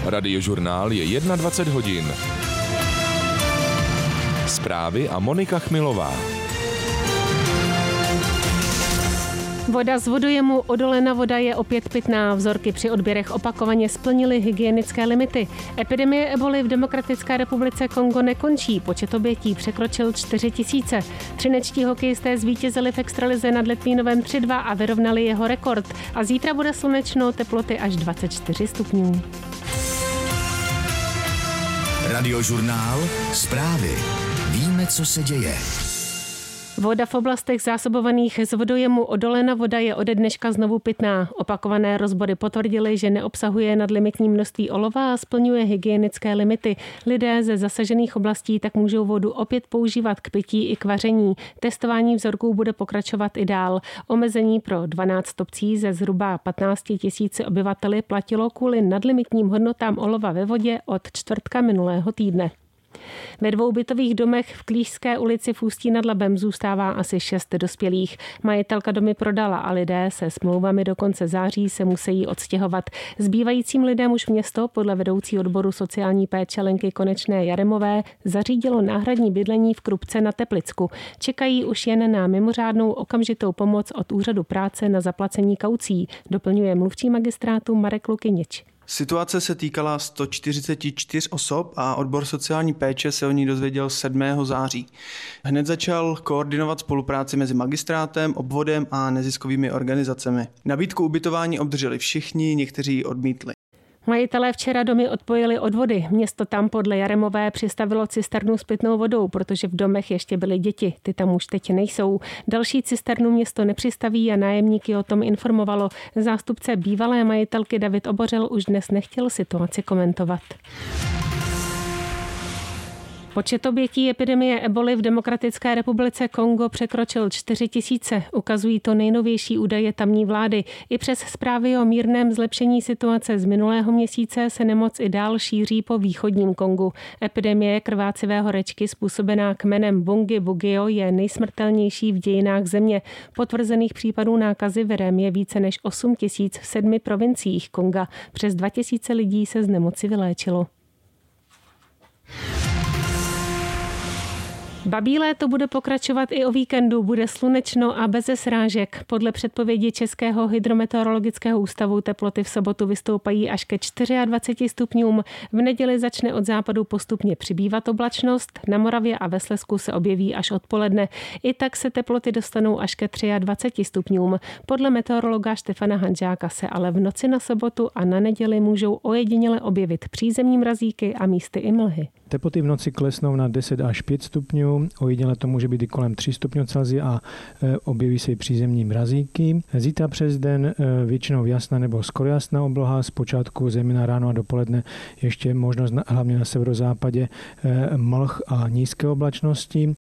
Radiožurnál je 21 hodin. Zprávy a Monika Chmilová. Voda z vodojemu Odolena voda je opět pitná. Vzorky při odběrech opakovaně splnily hygienické limity. Epidemie eboly v Demokratické republice Kongo nekončí. Počet obětí překročil 4 000. Třinečtí hokejisté zvítězili v extralize nad Litvínovem 3-2 a vyrovnali jeho rekord. A zítra bude slunečno, teploty až 24 stupňů. Radiožurnál, zprávy. Víme, co se děje. Voda v oblastech zásobovaných z vodojemu Odolena voda je ode dneška znovu pitná. Opakované rozbory potvrdily, že neobsahuje nadlimitní množství olova a splňuje hygienické limity. Lidé ze zasažených oblastí tak můžou vodu opět používat k pití i k vaření. Testování vzorků bude pokračovat i dál. Omezení pro 12 obcí ze zhruba 15 000 obyvateli platilo kvůli nadlimitním hodnotám olova ve vodě od čtvrtka minulého týdne. Ve 2 bytových domech v Klížské ulici v Ústí nad Labem zůstává asi 6 dospělých. Majitelka domy prodala a lidé se smlouvami do konce září se musí odstěhovat. Zbývajícím lidem už město podle vedoucí odboru sociální péče Lenky Konečné Jaremové zařídilo náhradní bydlení v Krupce na Teplicku. Čekají už jen na mimořádnou okamžitou pomoc od úřadu práce na zaplacení kaucí, doplňuje mluvčí magistrátu Marek Lukynič. Situace se týkala 144 osob a odbor sociální péče se o ní dozvěděl 7. září. Hned začal koordinovat spolupráci mezi magistrátem, obvodem a neziskovými organizacemi. Nabídku ubytování obdrželi všichni, někteří ji odmítli. Majitelé včera domy odpojili od vody. Město tam podle Jaremové přistavilo cisternu s pitnou vodou, protože v domech ještě byly děti. Ty tam už teď nejsou. Další cisternu město nepřistaví a nájemníky o tom informovalo. Zástupce bývalé majitelky David Obořel už dnes nechtěl situaci komentovat. Počet obětí epidemie eboly v Demokratické republice Kongo překročil 4 000. Ukazují to nejnovější údaje tamní vlády. I přes zprávy o mírném zlepšení situace z minulého měsíce se nemoc i dál šíří po východním Kongu. Epidemie krvácivé horečky způsobená kmenem Bungi-Bugio je nejsmrtelnější v dějinách země. Potvrzených případů nákazy virem je více než 8 000 v 7 provinciích Konga. Přes 2 000 lidí se z nemoci vyléčilo. Babí léto bude pokračovat i o víkendu, bude slunečno a beze srážek. Podle předpovědi Českého hydrometeorologického ústavu teploty v sobotu vystoupají až ke 24 stupňům. V neděli začne od západu postupně přibývat oblačnost, na Moravě a ve Slezsku se objeví až odpoledne. I tak se teploty dostanou až ke 23 stupňům. Podle meteorologa Štefana Hanžáka se ale v noci na sobotu a na neděli můžou ojediněle objevit přízemní mrazíky a místy i mlhy. Teploty v noci klesnou na 10 až 5 stupňů, ojediněle to může být i kolem 3 stupňů Celsia a objeví se i přízemní mrazíky. Zítra přes den většinou jasná nebo skoro jasná obloha, zpočátku zejména ráno a dopoledne ještě možnost hlavně na severozápadě mlh a nízké oblačnosti.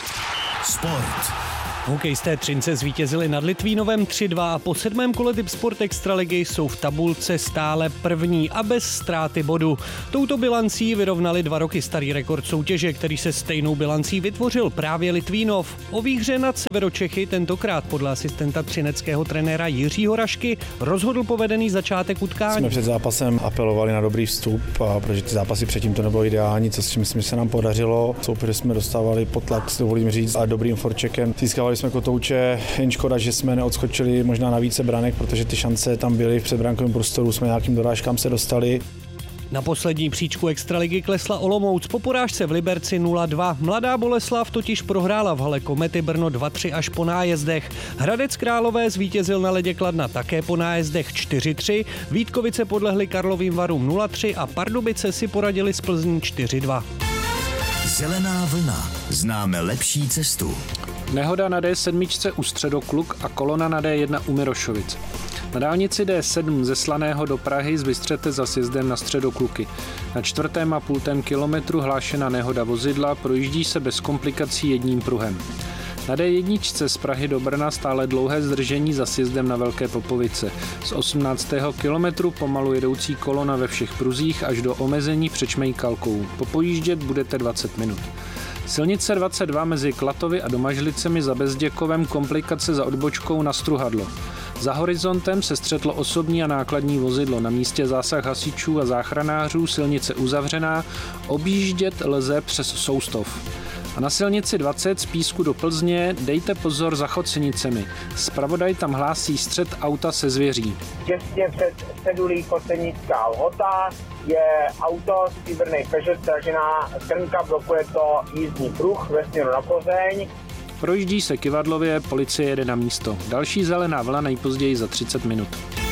Sport. Hokejisté Třince zvítězili nad Litvínovem 3-2 a po 7. kole Tipsport Extraligy jsou v tabulce stále první a bez ztráty bodu. Touto bilancí vyrovnali 2 roky starý rekord soutěže, který se stejnou bilancí vytvořil právě Litvínov. O výhře nad Severočechy tentokrát podle asistenta třineckého trenéra Jiřího Rašky rozhodl povedený začátek utkání. Jsme před zápasem apelovali na dobrý vstup, protože ty zápasy předtím to nebylo ideální, co s čím se nám podařilo. Soupeře jsme dostávali pod tlak, dovolím říct, a dobrým forčekem. Získávali jsme kotouče, jen škoda, že jsme neodskočili možná na více branek, protože ty šance tam byly v předbrankovém prostoru, jsme nějakým dorážkám se dostali. Na poslední příčku extraligy klesla Olomouc po porážce v Liberci 0-2. Mladá Boleslav totiž prohrála v hale Komety Brno 2-3 až po nájezdech. Hradec Králové zvítězil na ledě Kladna také po nájezdech 4-3, Vítkovice podlehly Karlovým Varům 0-3 a Pardubice si poradili s Plzní 4-2. Zelená vlna. Známe lepší cestu. Nehoda na D7 u Středokluk a kolona na D1 u Mirošovic. Na dálnici D7 ze Slaného do Prahy z Bystřete za sjezdem na Středokluky. Na 4,5 kilometru hlášena nehoda vozidla, projíždí se bez komplikací jedním pruhem. Na D1 z Prahy do Brna stále dlouhé zdržení za sjezdem na Velké Popovice. Z 18. kilometru pomalu jedoucí kolona ve všech pruzích až do omezení před Šmejkalkou. Popojíždět budete 20 minut. Silnice 22 mezi Klatovy a Domažlicemi za Bezděkovem komplikace za odbočkou na Struhadlo. Za horizontem se střetlo osobní a nákladní vozidlo. Na místě zásah hasičů a záchranářů, silnice uzavřená, objíždět lze přes Soustov. A na silnici 20 z Písku do Plzně dejte pozor za Chocenicemi. Zpravodaj tam hlásí střet auta se zvěří. Těsně před cedulí Chocenická Lhota je auto stříbrnej Peugeot stažená krnka, blokuje to jízdní pruh ve směru na Plzeň. Projíždí se kyvadlově, policie jede na místo. Další zelená vlna nejpozději za 30 minut.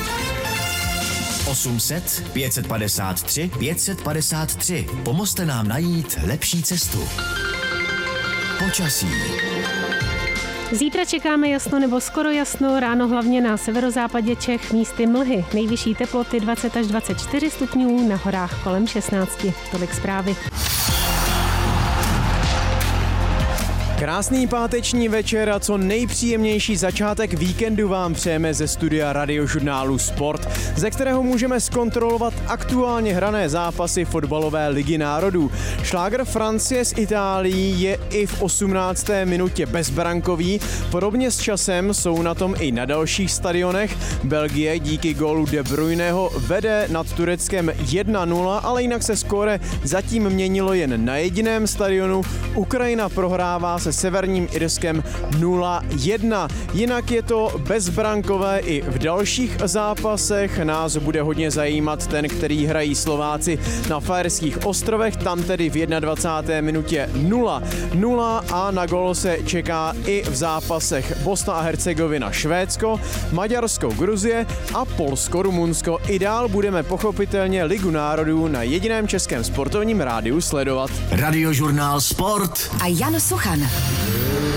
800 553 553. Pomozte nám najít lepší cestu. Počasí. Zítra čekáme jasno nebo skoro jasno, ráno hlavně na severozápadě Čech, místy mlhy. Nejvyšší teploty 20 až 24 stupňů, na horách kolem 16. Tolik zprávy. Krásný páteční večer a co nejpříjemnější začátek víkendu vám přejeme ze studia Radiožurnálu Sport, ze kterého můžeme zkontrolovat aktuálně hrané zápasy fotbalové ligy národů. Šláger Francie s Itálií je i v 18. minutě bezbrankový, podobně s časem jsou na tom i na dalších stadionech. Belgie díky gólu De Bruyneho vede nad Tureckem 1-0, ale jinak se skóre zatím měnilo jen na jediném stadionu. Ukrajina prohrává se Severním Irskem 0-1. Jinak je to bezbrankové i v dalších zápasech. Nás bude hodně zajímat ten, který hrají Slováci na Faerských ostrovech. Tam tedy v 21. minutě 0-0 a na gól se čeká i v zápasech Bosna a Hercegovina Švédsko, Maďarsko Gruzie a Polsko Rumunsko. I dál budeme pochopitelně Ligu národů na jediném českém sportovním rádiu sledovat. Radiožurnál Sport a Jan Suchan.